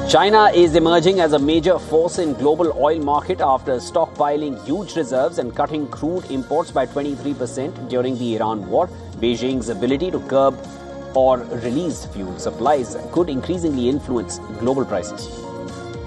China is emerging as a major force in global oil market after stockpiling huge reserves and cutting crude imports by 23% during the Iran war. Beijing's ability to curb or release fuel supplies could increasingly influence global prices.